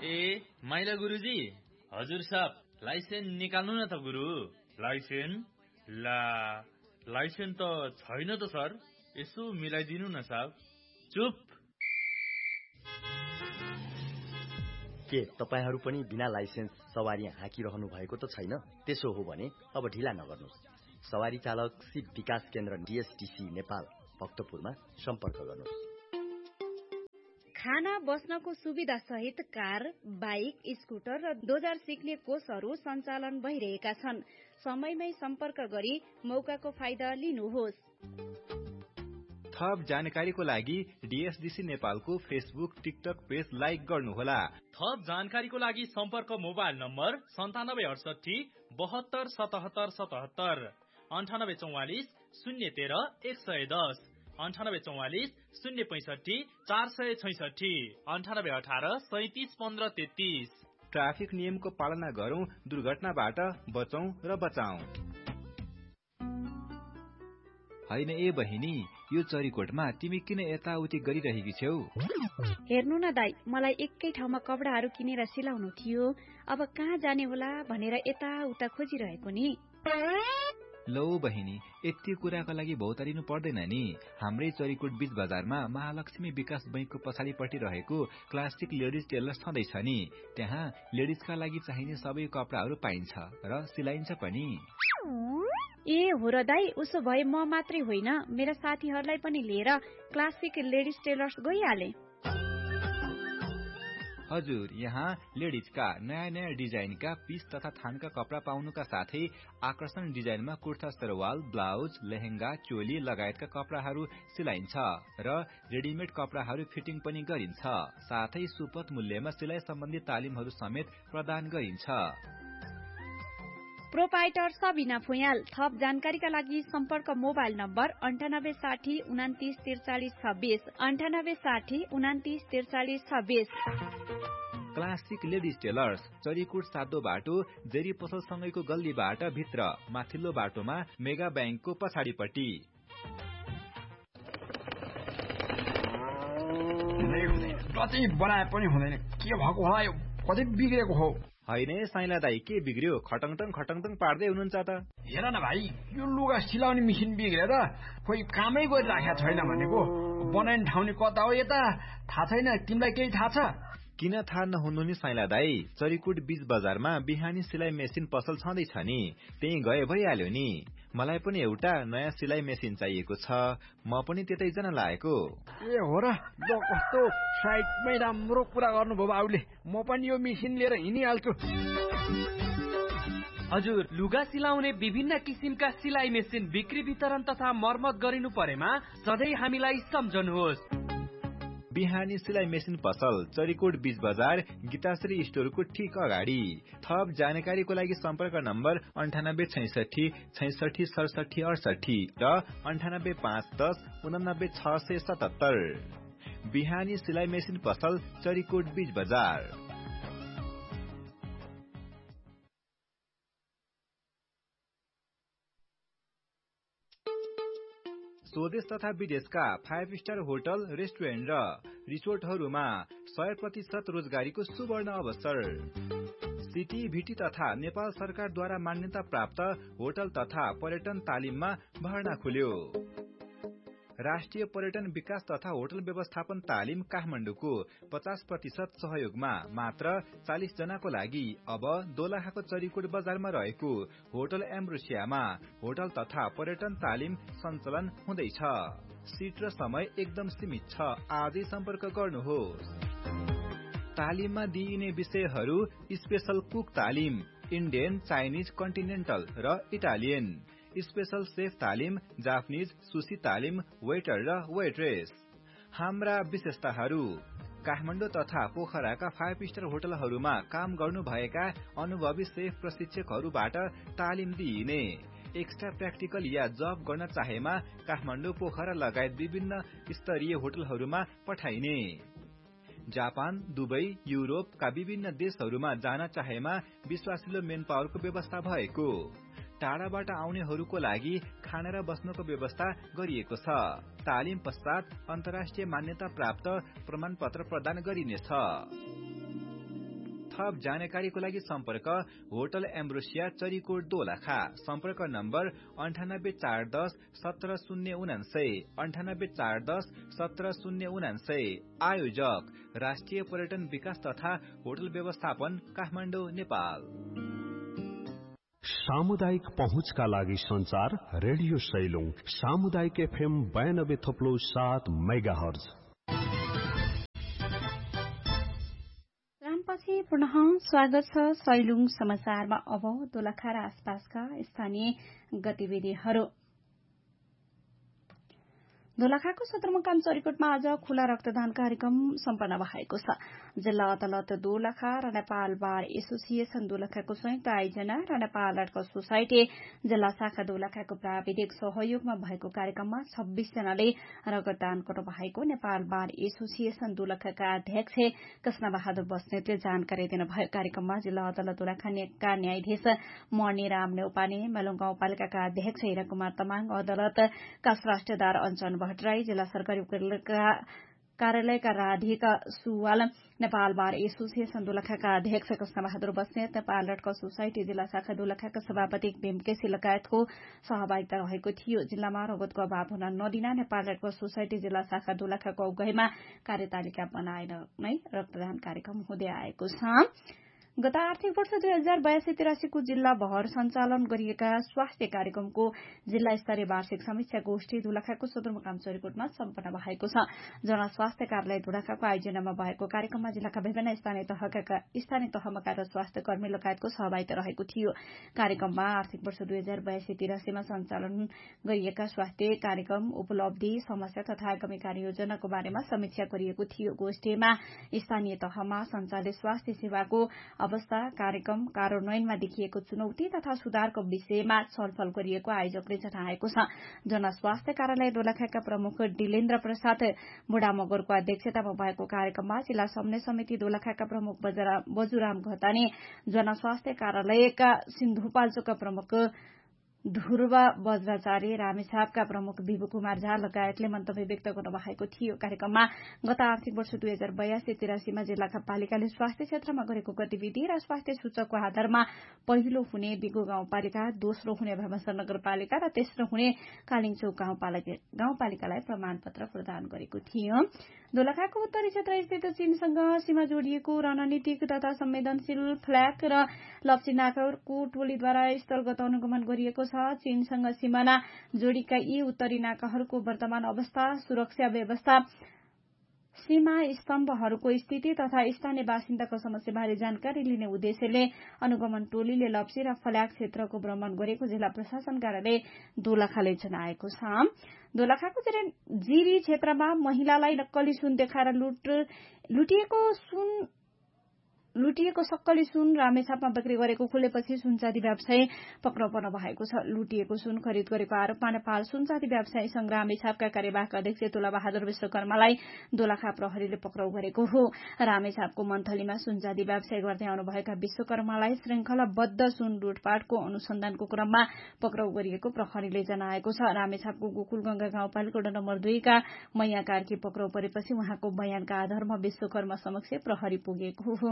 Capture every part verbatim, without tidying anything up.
ए माइला गुरुजी, हजुर साहब लाइसेन्स निकाल्नु न त गुरु। लाइसेन्स? ला लाइसेन्स त छैन त सर, यसो मिलाइदिनु न साहब। चुप। के तपाईहरू पनि बिना लाइसेन्स सवारी हाँकिरहनु भएको त छैन? त्यसो हो भने अब ढिला नगर्नुहोस्। सवारी चालक सिप विकास केन्द्र डीएसटीसी नेपाल भक्तपुरमा सम्पर्क गर्नुहोस्। खाना बस्नको सुविधा सहित कार, बाइक, स्कुटर र डोजर सिक्ने कोषहरू सञ्चालन भइरहेका छन्। समयमै सम्पर्क गरी मौकाको फाइदा लिनुहोस्। थप जानकारीको लागि डीएसडीसी नेपालको फेसबुक टिकटक पेज लाइक गर्नुहोला। थप जानकारीको लागि सम्पर्क मोबाइल नम्बर सन्तानब्बे अडसठी बहत्तर सतहत्तर सतहत्तर अन्ठानब्बे चौवालिस शून्य तेह्र एक सय दस अन्ठानब्बे चौवालिस शून्य पैंसठी चार सय छैसठी अन्ठानब्बे अठार सैतिस पन्ध्र तेत्तिस। ट्राफिक नियमको पालना गरौं, दुर्घटनाबाट बचौं र बचाऊ। हैन ए बहिनी, यो चरीकोटमा तिमी किन यताउति गरिरहेकी छेउ? हेर्नु न दाइ, मलाई एकै ठाउँमा कपडाहरू किनेर सिलाउनु थियो। अब कहाँ जाने होला भनेर यताउता खोजिरहेको नि। लौ बहिनी, यति कुराको लागि भौतारिनु पर्दैन नि। हाम्रै चरीकोट बीच बजारमा महालक्ष्मी विकास बैंकको पछाडिपट्टि रहेको क्लासिक लेडिज टेलर छँदैछ नि। त्यहाँ लेडिजका लागि चाहिने सबै कपडाहरू पाइन्छ र सिलाइन्छ पनि। ए हो र दाइ, उसो भए म मात्रै होइन, मेरा साथीहरूलाई पनि लिएर क्लासिक लेडिज टेलर्स गइहाले। हजुर, यहाँ लेडिजका नयाँ नयाँ डिजाइनका पीस तथा थानका कपडा पाउनुका साथै आकर्षण डिजाइनमा कुर्ता, सरवाल, ब्लाउज, लेहेंगा, चोली लगायतका कपडाहरू सिलाइन्छ र रेडिमेड कपडाहरू फिटिङ पनि गरिन्छ। साथै सुपथ मूल्यमा सिलाइ सम्बन्धी तालिमहरू समेत प्रदान गरिन्छ। प्रोपाइटर सबिना फुयाल। थप जानकारीका लागि सम्पर्क मोबाइल नम्बर अन्ठानब्बे साठी उनातिस त्रिचालिस छब्बीस अन्ठानब्बे साठी उनातिस त्रिचालिस छब्बीस। क्लासिक लेडिज टेलर्स, चरीकोट सातो बाटो, जेरी पसलसँगैको गल्लीबाट भित्र, माथिल्लो बाटोमा मेगा ब्याङ्कको पछाडिपट्टि। जति बनाए पनि हुँदैन, के भएको होला यो? कतै बिग्रेको हो? होइन साइला दाई, के बिग्रियो? खटङटङ खटङटङ पार्दै हुनुहुन्छ त। हेर न भाइ, यो लुगा सिलाउने मेसिन बिग्रेर कोही कामै गरिराखेको छैन भनेको। बनाउने ठाउँ नि कता हो यता? थाहा छैन, तिमीलाई केही थाहा छ? किन थाहा नहुनु नि साइला दाई, चरीकोट बीच बजारमा बिहानी सिलाइ मेसिन पसल छँदैछ नि, त्यही गए भइहाल्यो नि। मलाई पनि एउटा नयाँ सिलाइ मेसिन चाहिएको छ, म पनि त्यतै जान लागेको। ए हो र, ल कस्तो साइडमै राम्रो कुरा गर्नुभयो बाबुले, म पनि यो मेसिन लिएर हिँडिहाल्छु। हजुर, लुगा सिलाउने विभिन्न किसिमका सिलाइ मेसिन बिक्री वितरण तथा मर्मत गरिनु परेमा सधैँ हामीलाई सम्झनुहोस्। बिहानी सिलाइ मेसिन पसल, चरीकोट बीच बजार, गीताश्री स्टोरको ठीक अगाडि। थप जानकारीको लागि सम्पर्क नम्बर अन्ठानब्बे छैसठी छैसठी सडसठी अडसठी र अन्ठानब्बे पाँच दस उनानब्बे छ सय सतहत्तर। बिहानी सिलाइ मेसिन पसल, चरीकोट बीच बजार। स्वदेश तथा विदेशका फाइभ स्टार होटल, रेस्टुरेन्ट र रिसोर्टहरूमा सय प्रतिशत रोजगारीको सुवर्ण अवसर। सिटी भिटी तथा नेपाल सरकारद्वारा मान्यता प्राप्त होटल तथा पर्यटन तालिममा भर्ना खुल्यो। राष्ट्रिय पर्यटन विकास तथा होटल व्यवस्थापन तालिम काठमाडौँको पचास प्रतिशत सहयोगमा मात्र चालिस जनाको लागि अब दोलखाको चरीकोट बजारमा रहेको होटल एम्ब्रोसियामा होटल तथा पर्यटन तालिम सञ्चालन हुँदैछ। सीट र समय एकदम सीमित छ, आजै सम्पर्क गर्नुहोस्। तालिममा दिइने विषयहरू स्पेशल कुक तालिम, इन्डियन, चाइनिज, कन्टिनेन्टल र इटालियन, स्पेशल सेफ तालिम, जापानिज, सुशी तालिम, वेटर र वेट्रेस। हाम्रा विशेषताहरू: काठमाडौँ तथा पोखराका फाइभ स्टार होटलहरूमा काम गर्नुभएका अनुभवी सेफ प्रशिक्षकहरूबाट तालिम दिइने। एक्स्ट्रा प्र्याक्टिकल या जब गर्न चाहेमा काठमाडौँ, पोखरा लगायत विभिन्न स्तरीय होटलहरूमा पठाइने। जापान, दुबई, युरोपका विभिन्न देशहरूमा जान चाहेमा विश्वासिलो मेन पावरको व्यवस्था भएको। टाढाबाट आउनेहरूको लागि खाना र बस्नको व्यवस्था गरिएको छ। तालिम पश्चात अन्तर्राष्ट्रिय मान्यता प्राप्त प्रमाणपत्र प्रदान गरिनेछ। थप जानकारीको लागि सम्पर्क होटल एम्ब्रोसिया चरीकोट दोलखा। सम्पर्क नम्बर अन्ठानब्बे चार दस सत्र शून्य उनान्सय अन्ठानब्बे चार दस सत्र शून्य उनान्सय। आयोजक राष्ट्रिय पर्यटन विकास तथा होटल व्यवस्थापन काठमाडौँ नेपाल। सामुदायिक पहुँचका लागि संचार रेडियो सैलुङ सामुदायिक एफएम बयानब्बे थप्लो सात मेगाहर्ज। रामपछि पुनः स्वागत छ सैलुङ समाचारमा। अब दोलखा र आसपासका स्थानीय गतिविधिहरू। दोलखाको सदरमुकाम चरीकोटमा आज खुला रक्तदान कार्यक्रम सम्पन्न भएको छ। जिल्ला अदालत दोलखा र नेपाल बार एसोसिएसन दोलखाको संयुक्त आयोजना र नेपाल रेडक्रस सोसाइटी जिल्ला शाखा दोलखाको प्राविधिक सहयोगमा भएको कार्यक्रममा छब्बीस जनाले रक्तदान गर्नु भएको नेपाल बार एसोसिएसन दोलखाका अध्यक्ष कृष्ण बहादुर बस्नेतले जानकारी दिनुभयो। कार्यक्रममा जिल्ला अदालत दोलखाका न्यायाधीश मणिराम नेउपाने, मेलुङ गाउँपालिकाका अध्यक्ष हिरा कुमार तामाङ, अदालतका श्रेष्ठदार अञ्चन भट्टराई, जिल्ला सरकारी कार्यालयका राधिका सुवाल, नेपाल बार एसोसिएसन दोलखाका अध्यक्ष कृष्ण बहादुर बस्नेत, नेपाल रेडक्रस सोसाइटी जिल्ला शाखा दोलखाका सभापति भीम केसी लगायतको सहभागिता रहेको थियो। जिल्लामा रगतको अभाव हुन नदिन नेपाल रेडक्रस सोसाइटी जिल्ला शाखा दोलखाको अगुवाईमा कार्यतालिका बनाएर नै रक्तदान कार्यक्रम हुँदै आएको छ। गत आर्थिक वर्ष दुई हजार बयासी तिरासीको जिल्ला भर सञ्चालन गरिएका स्वास्थ्य कार्यक्रमको जिल्ला स्तरीय वार्षिक समीक्षा गोष्ठी दोलखाको सदरमुकाम चरीकोटमा सम्पन्न भएको छ। जनस्वास्थ्य कार्यालय दोलखाको आयोजनामा भएको कार्यक्रममा जिल्लाका विभिन्न स्थानीय तहका स्थानीय तहमा कार्यरत स्वास्थ्य कर्मी लगायतको सहभागिता रहेको थियो। कार्यक्रममा आर्थिक वर्ष दुई हजार बयासी तिरासीमा सञ्चालन गरिएका स्वास्थ्य कार्यक्रम, उपलब्धि, समस्या तथा आगामी कार्ययोजनाको बारेमा समीक्षा गरिएको थियो। गोष्ठीमा स्थानीय तहमा सञ्चालित स्वास्थ्य सेवाको अवस्था, कार्यक्रम कार्यान्वयनमा देखिएको चुनौती तथा सुधारको विषयमा छलफल गरिएको आयोजकले जनाएको छ। जनस्वास्थ्य कार्यालय दोलखाका प्रमुख डिलेन्द्र प्रसाद बुढामगरको अध्यक्षतामा भएको कार्यक्रममा जिल्ला समन्वय समिति दोलखाका प्रमुख बजुराम घतानी, जनस्वास्थ्य कार्यालयका सिन्धुपाल्चोकका प्रमुख ध्रुव वज्राचार्य, रामेछापका प्रमुख विभु कुमार झा लगायतले मन्तव्य व्यक्त गर्नुभएको थियो। कार्यक्रममा गत आर्थिक वर्ष दुई हजार बयासी तिरासीमा जिल्लाका पालिकाले स्वास्थ्य क्षेत्रमा गरेको गतिविधि र स्वास्थ्य सूचकको आधारमा पहिलो हुने बिगो गाउँपालिका, दोस्रो हुने भैमसर नगरपालिका र तेस्रो हुने कालिङचौक गाउँपालिकालाई प्रमाणपत्र प्रदान गरेको थियो। दोलखाको उत्तरी क्षेत्र स्थित चीनसँग सीमा जोडिएको रणनीतिक तथा संवेदनशील फ्ल्याग र लप्ची नाकाको टोलीद्वारा स्थलगत अनुगमन गरिएको छ। चीनसँग सीमाना जोडिएका यी उत्तरी नाकाहरूको वर्तमान अवस्था, सुरक्षा व्यवस्था, सीमा स्तम्भहरूको स्थिति तथा स्थानीय बासिन्दाको समस्याबारे जानकारी लिने उद्देश्यले अनुगमन टोलीले लप्ची र फ्ल्याग क्षेत्रको भ्रमण गरेको जिल्ला प्रशासन कार्यालय दोलखाले जनाएको छ। दोलखाको जिरी क्षेत्रमा महिलालाई नक्कली सुन देखाएर लुटिएको सुन लुटिएको सक्कली सुन रामेछापमा बिक्री गरेको खुलेपछि सुनचाँदी व्यवसायी पक्राउ पर्नु भएको छ। लुटिएको सुन खरिद गरेको आरोपमा नेपाल सुनचाँदी व्यवसायी संघ रामेछापका कार्यवाहक अध्यक्ष तुला बहादुर विश्वकर्मालाई दोलखा प्रहरीले पक्राउ गरेको हो। रामेछापको मन्थलीमा सुनचाँदी व्यवसाय गर्दै आउनुभएका विश्वकर्मालाई श्रृंखलाबद्ध सुन लुटपाटको अनुसन्धानको क्रममा पक्राउ गरिएको प्रहरीले जनाएको छ। रामेछापको गोकुलगंगा गाउँपालिका नम्बर दुईका मैया कार्की पक्राउ परेपछि उहाँको बयानका आधारमा विश्वकर्मा समक्ष प्रहरी पुगेको हो।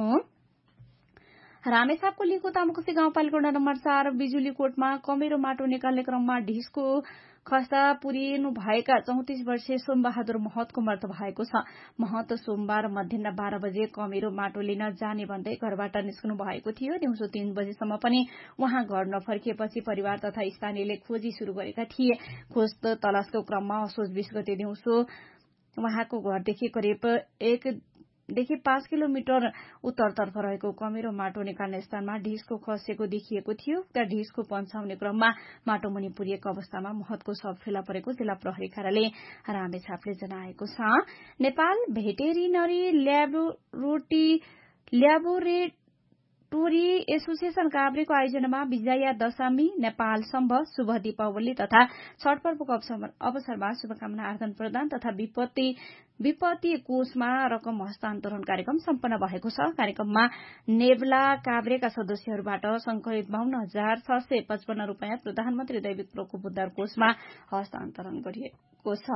रामेछापको लिको तामकोसी गाउँपालिका नम्बर चार बिजुली कोटमा कमेरो माटो निकाल्ने क्रममा ढिसको खस्ता पुरिनु भएका चौतिस वर्षीय सोमबहादुर महतको मृत्यु भएको छ। महत सोमबार मध्याह बाह्र बजे कमेरो माटो लिन जाने भन्दै घरबाट निस्कनु भएको थियो। दिउँसो तीन बजेसम्म पनि उहाँ घर नफर्किएपछि परिवार तथा स्थानीयले खोजी शुरू गरेका थिए। खोज तलासको क्रममा असोज बीस गते दिउँसो उहाँको घरदेखि करिब एक देखि पाँच किलोमिटर उत्तरतर्फ रहेको कमेरो माटो निकाल्ने स्थानमा ढिसको खसेको देखिएको थियो। त्यहाँ ढिसको पन्छाउने क्रममा माटो मुनि पुरिएको अवस्थामा महतको शव फेला परेको जिल्ला प्रहरी कार्यालय रामेछापले जनाएको छ। Nepal veterinary laboratory Tori association काभ्रेको आयोजनामा Vijaya Dashami, Nepal सम्भ, शुभ दीपावली तथा छठ पर्वको अवसरमा शुभकामना आदान प्रदान तथा विपत्ति विपत्ति कोषमा रकम हस्तान्तरण कार्यक्रम सम्पन्न भएको छ। कार्यक्रममा नेबला काभ्रेका सदस्यहरूबाट संकलित बाहन्न हजार छ सय पचपन्न रूपियाँ प्रधानमन्त्री दैविक प्रकोपोद्धार कोषमा हस्तान्तरण गरिएको छ।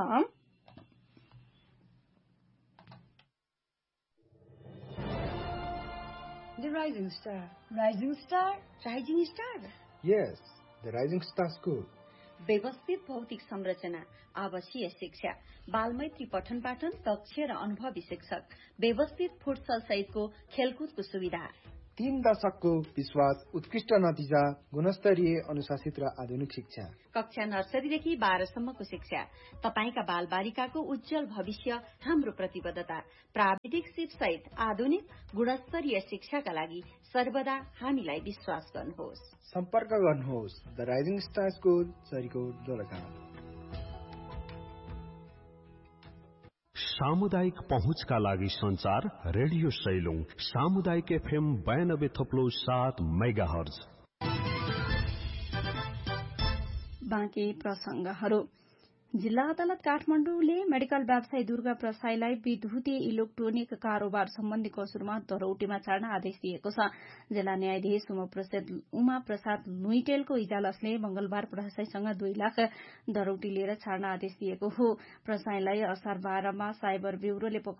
The Rising Star. Rising Star? Rising Star? Yes, the Rising Star School. व्यवस्थित भौतिक संरचना, आवासीय शिक्षा, बालमैत्री पठन पाठन, दक्ष र अनुभवी शिक्षक, व्यवस्थित फुटसल सहितको खेलकुदको सुविधा, तीन दशकको विश्वास, उत्कृष्ट नतिजा, गुणस्तरीय अनुशासित र आधुनिक शिक्षा, कक्षा नर्सरीदेखि बाह्रसम्मको शिक्षा, तपाईका बाल बालिकाको उज्जवल भविष्य हाम्रो प्रतिबद्धता, प्राविधिक सिप सहित आधुनिक गुणस्तरीय शिक्षाका लागि सर्वदा हामीलाई विश्वास गर्नुहोस्। सम्पर्क गर्नुहोस् the rising star school, Charikot, Dolakha. सामुदायिक पहुँचका लागि संचार रेडियो सैलुङ सामुदायिक एफएम बयानब्बे थप्लो सात मेगा हर्ज। बाँकी प्रसंगहरू। जिल्ला अदालत काठमाडौँले मेडिकल व्यवसायी दुर्गा प्रसाईलाई विद्युतीय इलेक्ट्रोनिक कारोबार सम्बन्धी कसुरमा धरौटीमा छाड्न आदेश दिएको छ। जिल्ला न्यायाधीश उमा प्रसाद लुइटेलको इजलासले मंगलबार प्रसाईसँग दुई लाख धरौटी लिएर छाड्न आदेश दिएको हो। प्रसाईलाई असार बाह्रमा साइबर ब्यूरोले